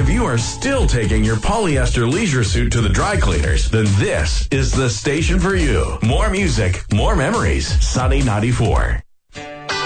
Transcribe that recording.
If you are still taking your polyester leisure suit to the dry cleaners, then this is the station for you. More music, more memories. Sunny 94.